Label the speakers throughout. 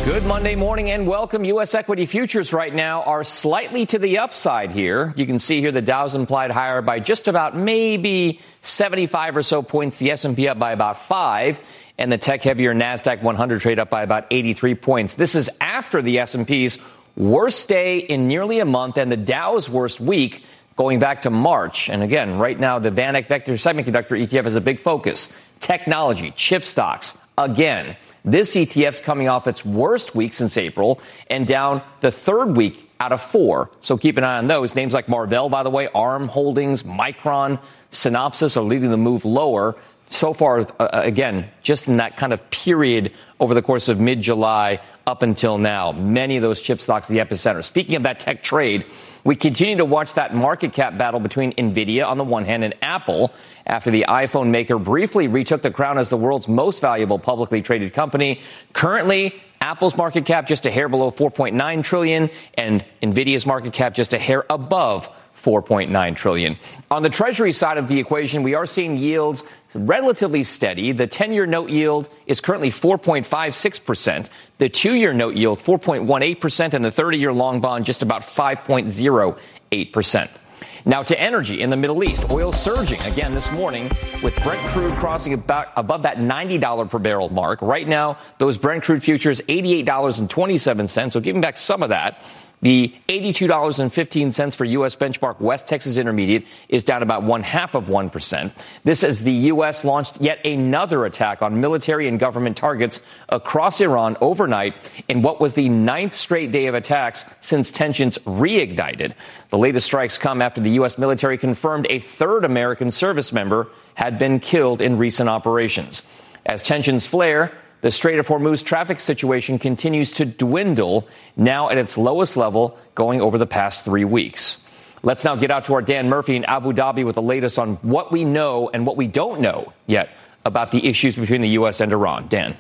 Speaker 1: Good Monday morning and welcome. U.S. equity futures right now are slightly to the upside here. You can see here the Dow's implied higher by just about maybe 75 or so points. The S&P up by about 5 and the tech-heavier NASDAQ 100 trade up by about 83 points. This is after the S&P's worst day in nearly a month and the Dow's worst week going back to March. And again, right now, the VanEck Vector Semiconductor ETF is a big focus. Technology, chip stocks, again. This ETF's coming off its worst week since April and down the third week out of 4. So keep an eye on those. Names like Marvell, by the way, ARM Holdings, Micron, Synopsys are leading the move lower. So far, again, just in that kind of period over the course of mid-July up until now, many of those chip stocks, the epicenter. Speaking of that tech trade, we continue to watch that market cap battle between NVIDIA on the one hand and Apple after the iPhone maker briefly retook the crown as the world's most valuable publicly traded company. Currently, Apple's market cap just a hair below $4.9 trillion and NVIDIA's market cap just a hair above $4.9 trillion. On the Treasury side of the equation, we are seeing yields relatively steady. The 10-year note yield is currently 4.56%. The 2-year note yield, 4.18%, and the 30-year long bond just about 5.08%. Now to energy in the Middle East. Oil surging again this morning with Brent crude crossing above that $90 per barrel mark. Right now, those Brent crude futures, $88.27, so giving back some of that. The $82.15 for U.S. benchmark West Texas Intermediate is down about 0.5%. This as the U.S. launched yet another attack on military and government targets across Iran overnight in what was the 9th straight day of attacks since tensions reignited. The latest strikes come after the U.S. military confirmed a third American service member had been killed in recent operations. As tensions flare, the Strait of Hormuz traffic situation continues to dwindle, now at its lowest level going over the past 3 weeks. Let's now get out to our Dan Murphy in Abu Dhabi with the latest on what we know and what we don't know yet about the issues between the U.S. and Iran. Dan.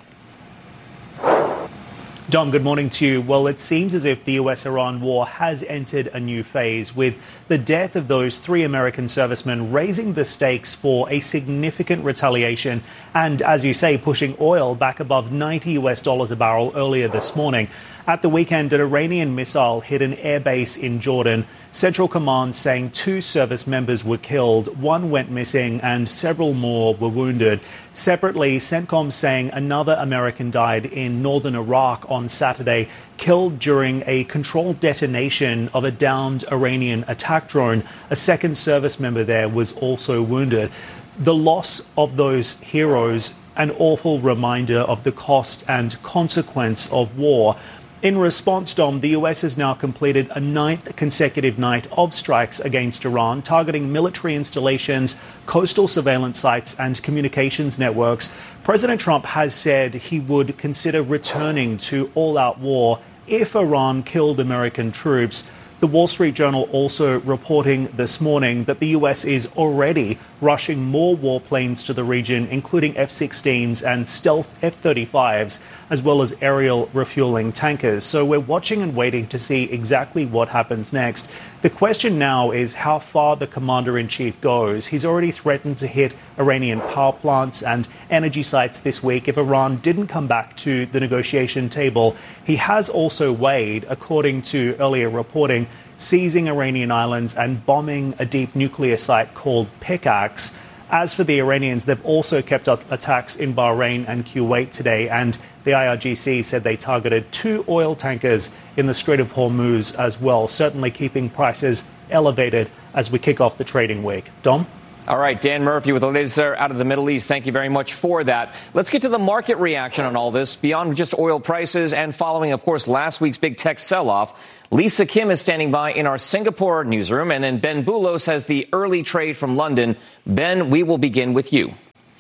Speaker 2: Dom, good morning to you. Well, it seems as if the U.S.-Iran war has entered a new phase, with the death of those 3 American servicemen raising the stakes for a significant retaliation and, as you say, pushing oil back above $90 a barrel earlier this morning. At the weekend, an Iranian missile hit an airbase in Jordan. Central Command saying 2 service members were killed, 1 went missing, and several more were wounded. Separately, CENTCOM saying another American died in northern Iraq on Saturday, killed during a controlled detonation of a downed Iranian attack drone. A second service member there was also wounded. The loss of those heroes, an awful reminder of the cost and consequence of war. In response, Dom, the U.S. has now completed a 9th consecutive night of strikes against Iran, targeting military installations, coastal surveillance sites, and communications networks. President Trump has said he would consider returning to all-out war if Iran killed American troops. The Wall Street Journal also reporting this morning that the U.S. is already rushing more warplanes to the region, including F-16s and stealth F-35s, as well as aerial refueling tankers. So we're watching and waiting to see exactly what happens next. The question now is how far the commander-in-chief goes. He's already threatened to hit Iranian power plants and energy sites this week if Iran didn't come back to the negotiation table. He has also weighed, according to earlier reporting, seizing Iranian islands and bombing a deep nuclear site called Pickaxe. As for the Iranians, they've also kept up attacks in Bahrain and Kuwait today, and the IRGC said they targeted 2 oil tankers in the Strait of Hormuz as well, certainly keeping prices elevated as we kick off the trading week. Dom?
Speaker 1: All right, Dan Murphy with the latest out of the Middle East. Thank you very much for that. Let's get to the market reaction on all this. Beyond just oil prices and following, of course, last week's big tech sell-off, Lisa Kim is standing by in our Singapore newsroom. And then Ben Boulos has the early trade from London. Ben, we will begin with you.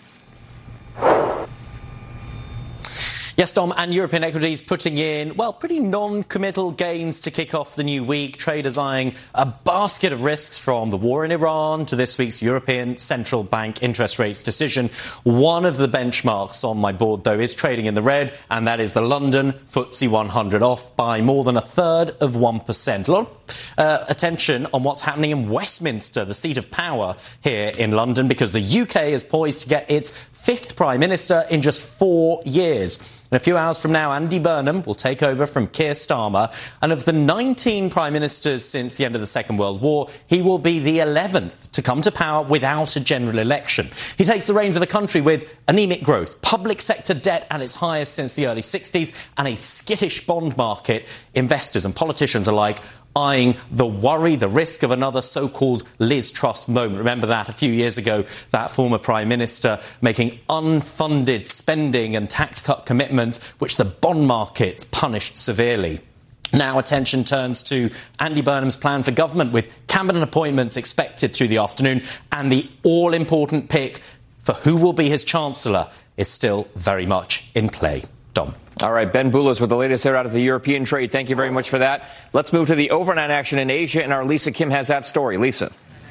Speaker 3: Yes, Dom, and European equities putting in, well, pretty non-committal gains to kick off the new week. Traders eyeing a basket of risks from the war in Iran to this week's European Central Bank interest rates decision. One of the benchmarks on my board, though, is trading in the red, and that is the London FTSE 100, off by more than 1/3%. A lot of attention on what's happening in Westminster, the seat of power here in London, because the UK is poised to get its fifth Prime Minister in just 4 years. In a few hours from now, Andy Burnham will take over from Keir Starmer. And of the 19 Prime Ministers since the end of the Second World War, he will be the 11th to come to power without a general election. He takes the reins of a country with anemic growth, public sector debt at its highest since the early 60s, and a skittish bond market. Investors and politicians alike eyeing the worry, the risk of another so-called Liz Truss moment. Remember that a few years ago, that former Prime Minister making unfunded spending and tax cut commitments, which the bond market punished severely. Now attention turns to Andy Burnham's plan for government, with cabinet appointments expected through the afternoon, and the all-important pick for who will be his Chancellor is still very much in play. Dom.
Speaker 1: All right, Ben Boulos with the latest here out of the European trade. Thank you very much for that. Let's move to the overnight action in Asia, and our Lisa Kim has that story. Lisa.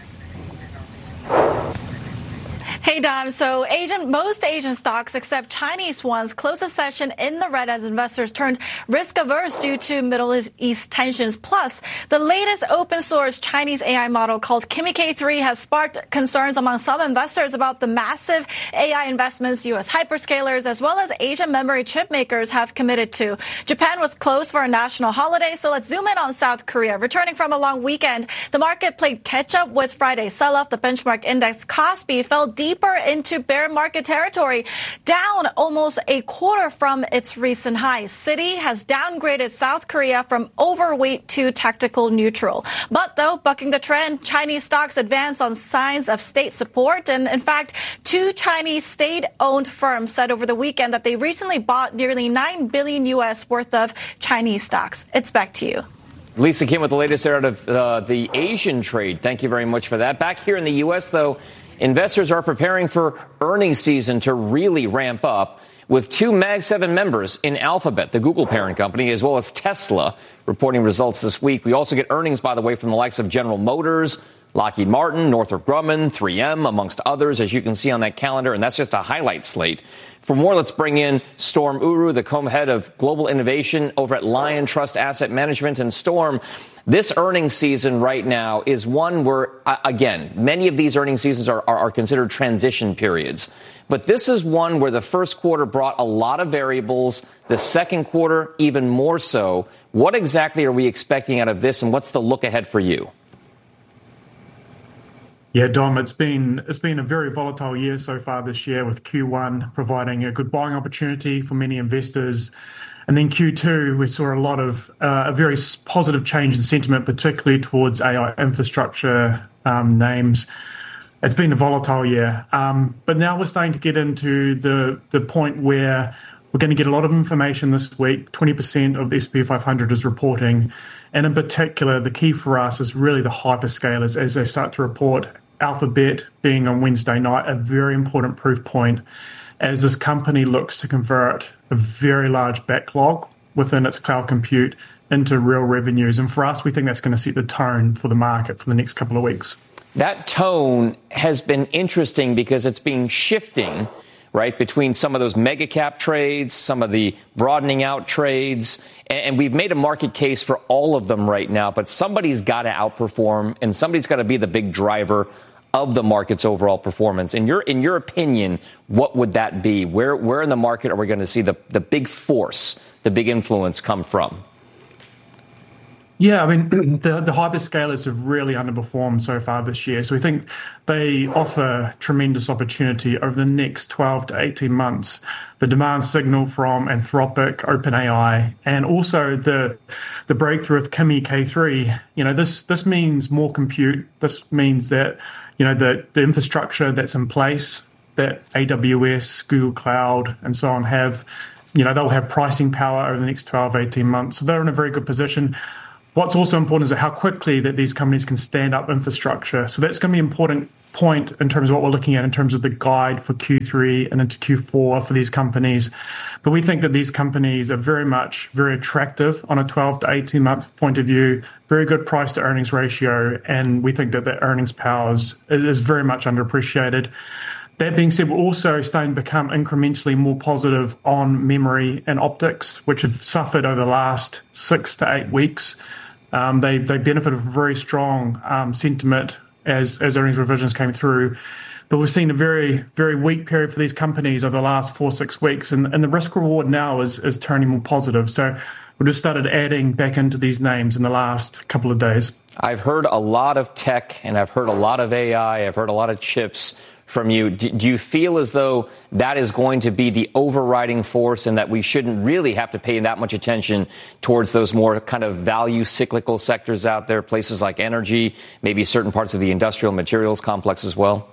Speaker 4: Hey, Dom. So most Asian stocks, except Chinese ones, closed the session in the red as investors turned risk-averse due to Middle East tensions. Plus, the latest open-source Chinese AI model called Kimi K3 has sparked concerns among some investors about the massive AI investments U.S. hyperscalers as well as Asian memory chip makers have committed to. Japan was closed for a national holiday, so let's zoom in on South Korea. Returning from a long weekend, the market played catch-up with Friday's sell-off. The benchmark index Kospi fell deeper into bear market territory, down almost a quarter from its recent highs. Citi has downgraded South Korea from overweight to tactical neutral. But though, bucking the trend, Chinese stocks advanced on signs of state support. And in fact, 2 Chinese state-owned firms said over the weekend that they recently bought nearly $9 billion US worth of Chinese stocks. It's back to you.
Speaker 1: Lisa Kim with the latest out of the Asian trade. Thank you very much for that. Back here in the U.S., though, investors are preparing for earnings season to really ramp up, with 2 Mag 7 members in Alphabet, the Google parent company, as well as Tesla, reporting results this week. We also get earnings, by the way, from the likes of General Motors, Lockheed Martin, Northrop Grumman, 3M, amongst others, as you can see on that calendar. And that's just a highlight slate. For more, let's bring in Storm Uru, the co-head of global innovation over at Lion Trust Asset Management. And Storm, this earnings season right now is one where, again, many of these earnings seasons are considered transition periods. But this is one where the first quarter brought a lot of variables, the second quarter even more so. What exactly are we expecting out of this, and what's the look ahead for you?
Speaker 5: Yeah, Dom, it's been a very volatile year so far this year, with Q1 providing a good buying opportunity for many investors. And then Q2, we saw a lot of a very positive change in sentiment, particularly towards AI infrastructure names. It's been a volatile year. But now we're starting to get into the point where we're going to get a lot of information this week. 20% of the S&P 500 is reporting. And in particular, the key for us is really the hyperscalers as they start to report. Alphabet being on Wednesday night, a very important proof point as this company looks to convert a very large backlog within its cloud compute into real revenues. And for us, we think that's going to set the tone for the market for the next couple of weeks. That
Speaker 1: tone has been interesting because it's been shifting, right, between some of those mega cap trades, some of the broadening out trades. And we've made a market case for all of them right now, but somebody's got to outperform and somebody's got to be the big driver of the market's overall performance. In your opinion, what would that be? Where in the market are we going to see the big force, the big influence come from?
Speaker 5: Yeah, I mean, the hyperscalers have really underperformed so far this year. So we think they offer tremendous opportunity over the next 12 to 18 months. The demand signal from Anthropic, OpenAI, and also the breakthrough of Kimi K3. You know, this means more compute. This means that, you know, the infrastructure that's in place, that AWS, Google Cloud, and so on have, you know, they'll have pricing power over the next 12, 18 months. So they're in a very good position. What's also important is how quickly that these companies can stand up infrastructure. So that's going to be an important point in terms of what we're looking at in terms of the guide for Q3 and into Q4 for these companies. But we think that these companies are very attractive on a 12 to 18 month point of view, very good price to earnings ratio. And we think that the earnings power is very much underappreciated. That being said, we're also starting to become incrementally more positive on memory and optics, which have suffered over the last 6 to 8 weeks. They benefited from very strong sentiment as earnings revisions came through. But we've seen a very, very weak period for these companies over the last 4-6 weeks, and the risk reward now is turning more positive. So we just started adding back into these names in the last couple of days.
Speaker 1: I've heard a lot of tech, and I've heard a lot of AI. I've heard a lot of chips from you. Do you feel as though that is going to be the overriding force and that we shouldn't really have to pay that much attention towards those more kind of value cyclical sectors out there, places like energy, maybe certain parts of the industrial materials complex as well?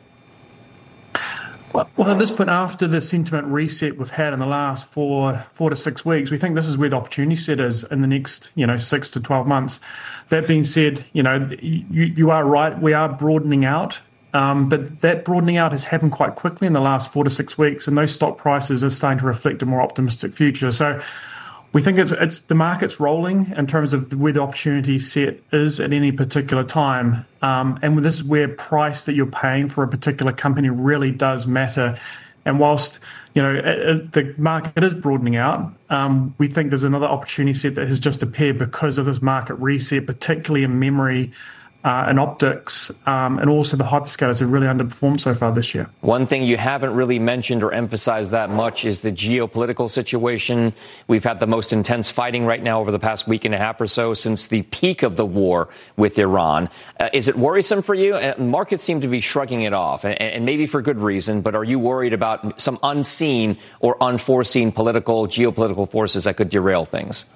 Speaker 5: Well, at this point, after the sentiment reset we've had in the last 4 to 6 weeks, we think this is where the opportunity set is in the next, 6 to 12 months. That being said, you are right. We are broadening out. But that broadening out has happened quite quickly in the last 4 to 6 weeks, and those stock prices are starting to reflect a more optimistic future. So we think it's the market's rolling in terms of where the opportunity set is at any particular time. And this is where price that you're paying for a particular company really does matter. And whilst the market is broadening out, we think there's another opportunity set that has just appeared because of this market reset, particularly in memory and optics, and also the hyperscalers have really underperformed so far this year.
Speaker 1: One thing you haven't really mentioned or emphasized that much is the geopolitical situation. We've had the most intense fighting right now over the past week and a half or so since the peak of the war with Iran. Is it worrisome for you? Markets seem to be shrugging it off, and maybe for good reason, but are you worried about some unseen or unforeseen geopolitical forces that could derail things?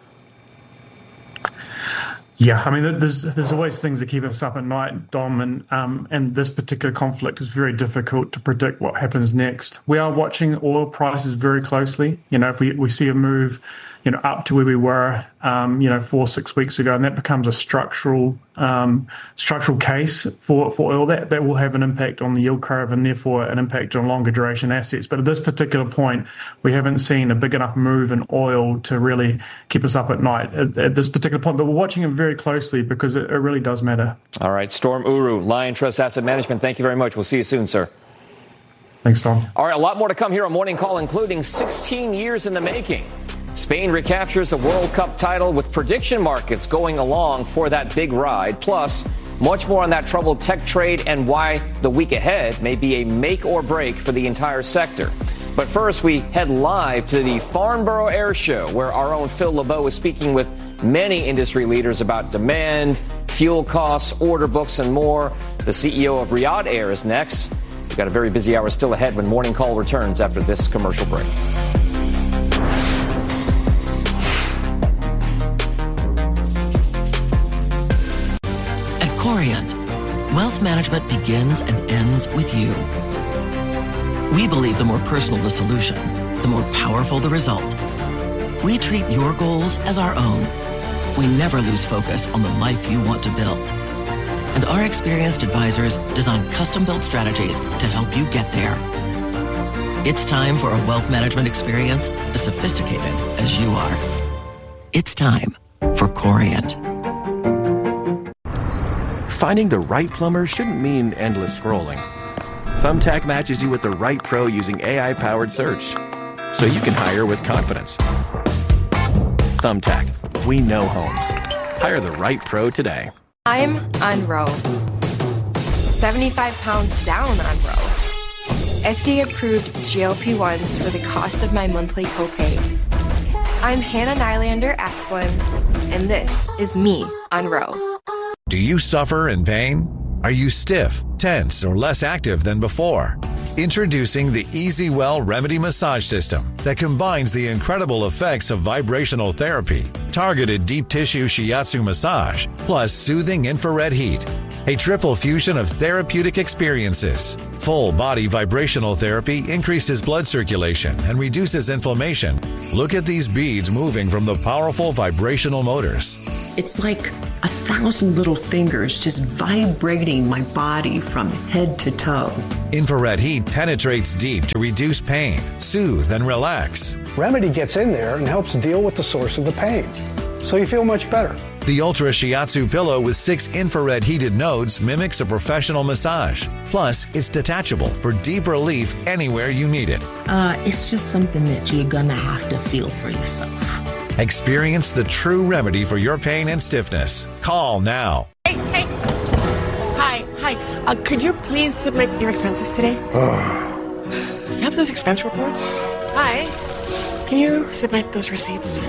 Speaker 5: Yeah, I mean, there's always things that keep us up at night, Dom, and this particular conflict is very difficult to predict what happens next. We are watching oil prices very closely. If we see a move, up to where we were, 4-6 weeks ago, and that becomes a structural case for oil, that will have an impact on the yield curve and therefore an impact on longer duration assets. But at this particular point, we haven't seen a big enough move in oil to really keep us up at night at this particular point. But we're watching it very closely because it really does matter. All
Speaker 1: right, Storm Uru, Liontrust Asset Management, thank you very much. We'll see you soon, sir.
Speaker 5: Thanks, Tom.
Speaker 1: All right, a lot more to come here on Morning Call, including 16 years in the making. Spain recaptures the World Cup title with prediction markets going along for that big ride. Plus, much more on that troubled tech trade and why the week ahead may be a make or break for the entire sector. But first, we head live to the Farnborough Air Show, where our own Phil LeBeau is speaking with many industry leaders about demand, fuel costs, order books, and more. The CEO of Riyadh Air is next. We've got a very busy hour still ahead when Morning Call returns after this commercial break.
Speaker 6: Corient. Wealth management begins and ends with you. We believe the more personal the solution, the more powerful the result. We treat your goals as our own. We never lose focus on the life you want to build. And our experienced advisors design custom-built strategies to help you get there. It's time for a wealth management experience as sophisticated as you are. It's time for Corient.
Speaker 7: Finding the right plumber shouldn't mean endless scrolling. Thumbtack matches you with the right pro using AI-powered search, so you can hire with confidence. Thumbtack. We know homes. Hire the right pro today.
Speaker 8: I'm on Row. 75 pounds down on Row. FDA-approved GLP-1s for the cost of my monthly copay. I'm Hannah Nylander Asplin, and this is me on Row.
Speaker 9: Do you suffer in pain? Are you stiff, tense, or less active than before? Introducing the EasyWell Remedy Massage System that combines the incredible effects of vibrational therapy, targeted deep tissue shiatsu massage, plus soothing infrared heat. A triple fusion of therapeutic experiences. Full body vibrational therapy increases blood circulation and reduces inflammation. Look at these beads moving from the powerful vibrational motors.
Speaker 10: It's like 1,000 little fingers just vibrating my body from head to toe.
Speaker 9: Infrared heat penetrates deep to reduce pain, soothe, and relax.
Speaker 11: Remedy gets in there and helps deal with the source of the pain, so you feel much better.
Speaker 9: The Ultra Shiatsu pillow with 6 infrared heated nodes mimics a professional massage. Plus, it's detachable for deep relief anywhere you need it.
Speaker 10: It's just something that you're gonna have to feel for yourself.
Speaker 9: Experience the true remedy for your pain and stiffness. Call now.
Speaker 12: Hey. Hi. Could you please submit your expenses today? You have those expense reports? Hi. Can you submit those receipts?